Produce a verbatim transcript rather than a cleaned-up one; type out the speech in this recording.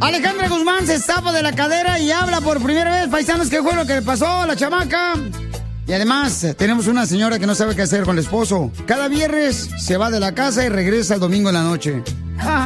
Alejandra Guzmán se zapa de la cadera y habla por primera vez, paisanos, ¿qué fue lo que le pasó a la chamaca? Y además, tenemos una señora que no sabe qué hacer con el esposo. Cada viernes se va de la casa y regresa el domingo en la noche.